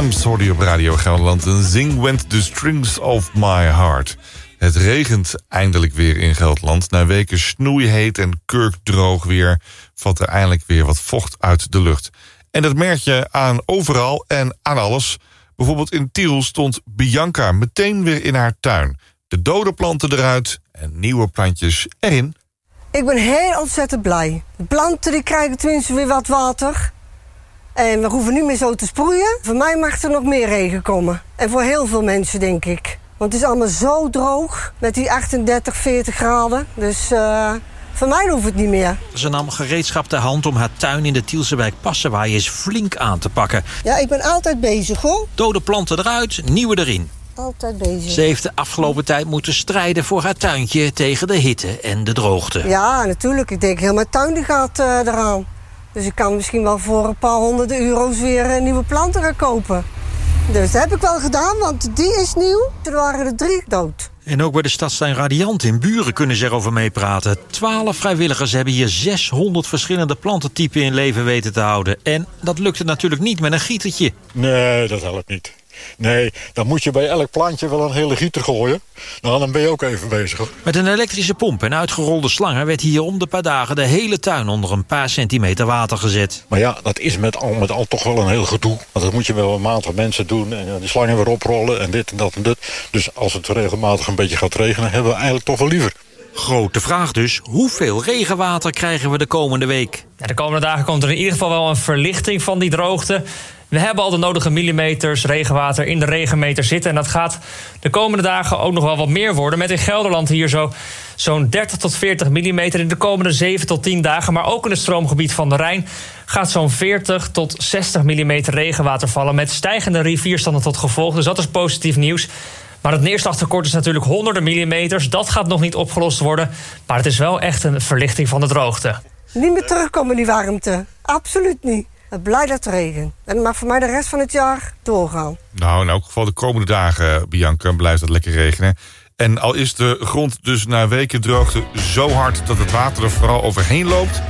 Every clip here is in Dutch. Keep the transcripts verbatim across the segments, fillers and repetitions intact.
Stamps hoorde je op Radio Gelderland. En Zing Went the Strings of My Heart. Het regent eindelijk weer in Gelderland. Na weken snoeiheet en kurkdroog weer valt er eindelijk weer wat vocht uit de lucht. En dat merk je aan overal en aan alles. Bijvoorbeeld in Tiel stond Bianca meteen weer in haar tuin. De dode planten eruit en nieuwe plantjes erin. Ik ben heel ontzettend blij. De planten die krijgen tenminste weer wat water. En we hoeven niet meer zo te sproeien. Voor mij mag er nog meer regen komen. En voor heel veel mensen, denk ik. Want het is allemaal zo droog, met die achtendertig, veertig graden. Dus uh, voor mij hoeft het niet meer. Ze nam gereedschap ter hand om haar tuin in de Tielse wijk Passenwaai eens flink aan te pakken. Ja, ik ben altijd bezig, hoor. Dode planten eruit, nieuwe erin. Altijd bezig. Ze heeft de afgelopen tijd moeten strijden voor haar tuintje tegen de hitte en de droogte. Ja, natuurlijk. Ik denk, heel mijn tuin die gaat uh, eraan. Dus ik kan misschien wel voor een paar honderden euro's weer uh, nieuwe planten gaan kopen. Dus dat heb ik wel gedaan, want die is nieuw. Er waren er drie dood. En ook bij de Stadstuin Radiant in Buren kunnen ze erover meepraten. Twaalf vrijwilligers hebben hier zeshonderd verschillende plantentypen in leven weten te houden. En dat lukte natuurlijk niet met een gietertje. Nee, dat helpt niet. Nee, dan moet je bij elk plantje wel een hele gieter gooien. Nou, dan ben je ook even bezig, hoor. Met een elektrische pomp en uitgerolde slangen werd hier om de paar dagen de hele tuin onder een paar centimeter water gezet. Maar ja, dat is met al met al toch wel een heel gedoe. Want dat moet je wel een maand mensen doen en die slangen weer oprollen en dit en dat en dit. Dus als het regelmatig een beetje gaat regenen, hebben we eigenlijk toch wel liever. Grote vraag dus, hoeveel regenwater krijgen we de komende week? Ja, de komende dagen komt er in ieder geval wel een verlichting van die droogte. We hebben al de nodige millimeters regenwater in de regenmeter zitten. En dat gaat de komende dagen ook nog wel wat meer worden. Met in Gelderland hier zo, zo'n dertig tot veertig millimeter in de komende zeven tot tien dagen. Maar ook in het stroomgebied van de Rijn gaat zo'n veertig tot zestig millimeter regenwater vallen. Met stijgende rivierstanden tot gevolg. Dus dat is positief nieuws. Maar het neerslagtekort is natuurlijk honderden millimeters. Dat gaat nog niet opgelost worden. Maar het is wel echt een verlichting van de droogte. Niet meer terugkomen die warmte. Absoluut niet. Blij dat het regent. En maar voor mij de rest van het jaar doorgaan. Nou, in elk geval de komende dagen, Bianca, blijft het lekker regenen. En al is de grond dus na weken droogte zo hard dat het water er vooral overheen loopt,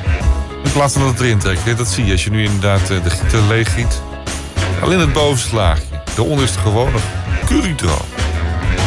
in plaats van dat het erin trekt. Dat zie je als je nu inderdaad de gieter leeg giet. Alleen het bovenste laagje. Daaronder is het gewoon nog currydroog.